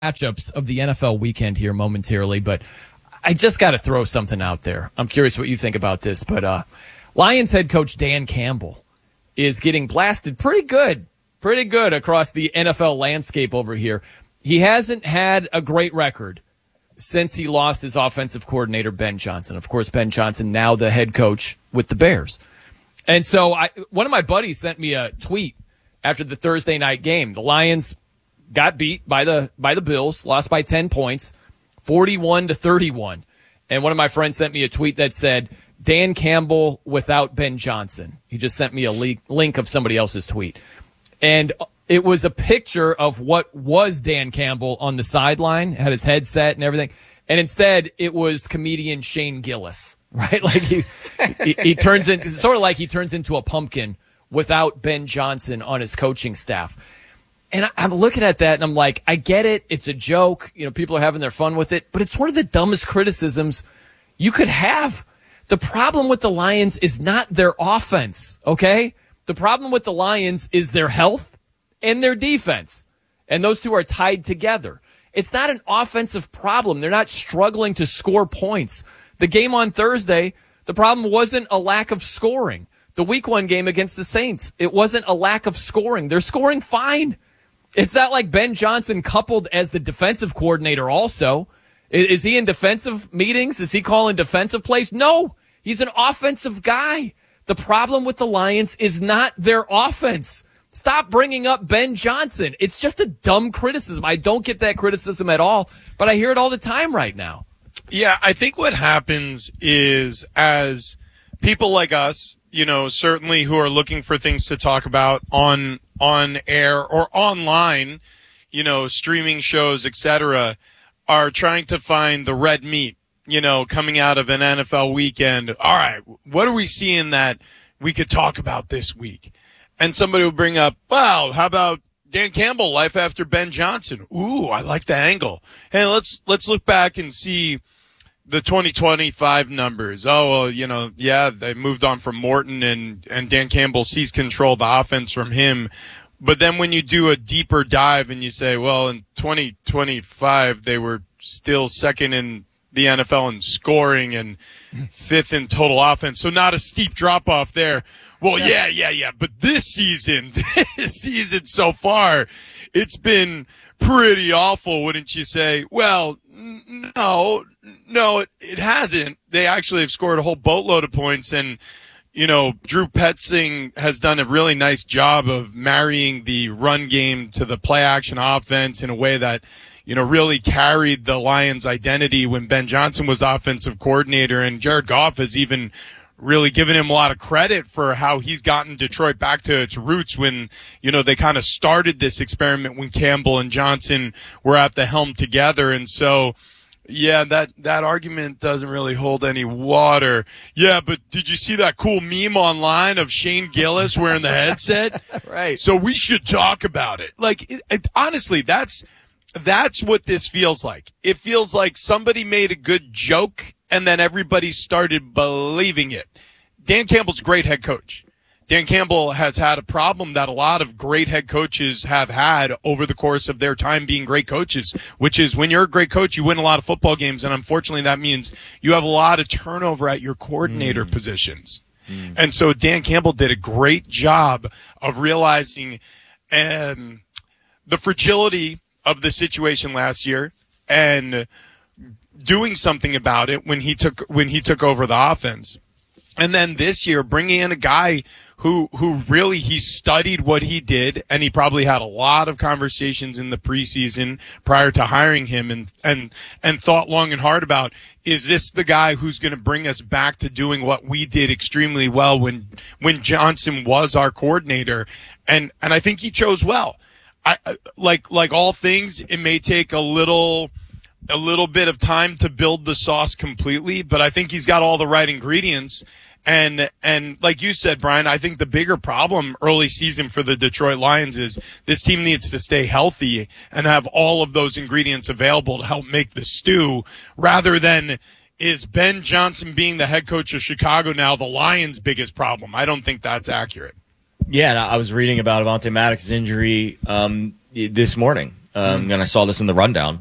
matchups of the NFL weekend here momentarily, but I just got to throw something out there. I'm curious what you think about this, but Lions head coach Dan Campbell is getting blasted pretty good across the NFL landscape over here. He hasn't had a great record since he lost his offensive coordinator, Ben Johnson. Of course, Ben Johnson, now the head coach with the Bears. And so one of my buddies sent me a tweet after the Thursday night game. The Lions got beat by the Bills, lost by 10 points, 41-31. And one of my friends sent me a tweet that said, Dan Campbell without Ben Johnson. He just sent me a link of somebody else's tweet. And it was a picture of what was Dan Campbell on the sideline, had his headset and everything. And instead, it was comedian Shane Gillis, right? Like he turns in, sort of like he turns into a pumpkin without Ben Johnson on his coaching staff. And I'm looking at that and I'm like, I get it. It's a joke. You know, people are having their fun with it, but it's one of the dumbest criticisms you could have. The problem with the Lions is not their offense, okay? The problem with the Lions is their health and their defense. And those two are tied together. It's not an offensive problem. They're not struggling to score points. The game on Thursday, the problem wasn't a lack of scoring. The week one game against the Saints, it wasn't a lack of scoring. They're scoring fine. It's not like Ben Johnson coupled as the defensive coordinator also. Is he in defensive meetings? Is he calling defensive plays? No, he's an offensive guy. The problem with the Lions is not their offense. Stop bringing up Ben Johnson. It's just a dumb criticism. I don't get that criticism at all, but I hear it all the time right now. Yeah, I think what happens is as people like us, you know, certainly who are looking for things to talk about on air or online, you know, streaming shows, etc., are trying to find the red meat, you know, coming out of an NFL weekend. All right, what are we seeing that we could talk about this week? And somebody will bring up, wow, how about Dan Campbell, life after Ben Johnson? Ooh, I like the angle. Hey, let's look back and see the 2025 numbers. Oh, well, you know, yeah, they moved on from Morton and Dan Campbell seized control of the offense from him. But then when you do a deeper dive and you say, well, in 2025, they were still second in the NFL in scoring and fifth in total offense. So not a steep drop off there. Well, yeah. But this season so far, it's been pretty awful, wouldn't you say? Well, no, it hasn't. They actually have scored a whole boatload of points, and you know, Drew Petzing has done a really nice job of marrying the run game to the play action offense in a way that, you know, really carried the Lions' identity when Ben Johnson was the offensive coordinator, and Jared Goff has even really given him a lot of credit for how he's gotten Detroit back to its roots when, you know, they kind of started this experiment when Campbell and Johnson were at the helm together. And so, yeah, that argument doesn't really hold any water. Yeah, but did you see that cool meme online of Shane Gillis wearing the headset? Right. So we should talk about it. Like, honestly, that's what this feels like. It feels like somebody made a good joke and then everybody started believing it. Dan Campbell's a great head coach. Dan Campbell has had a problem that a lot of great head coaches have had over the course of their time being great coaches, which is when you're a great coach, you win a lot of football games, and unfortunately that means you have a lot of turnover at your coordinator positions. And so Dan Campbell did a great job of realizing the fragility of the situation last year and doing something about it when he took over the offense. And then this year, bringing in a guy who really, he studied what he did, and he probably had a lot of conversations in the preseason prior to hiring him and thought long and hard about, is this the guy who's going to bring us back to doing what we did extremely well when Johnson was our coordinator? And I think he chose well. Like all things, it may take a little bit of time to build the sauce completely, but I think he's got all the right ingredients. And like you said, Brian, I think the bigger problem early season for the Detroit Lions is this team needs to stay healthy and have all of those ingredients available to help make the stew, rather than is Ben Johnson being the head coach of Chicago now the Lions' biggest problem. I don't think that's accurate. Yeah, and I was reading about Avonte Maddox's injury this morning. And I saw this in the rundown.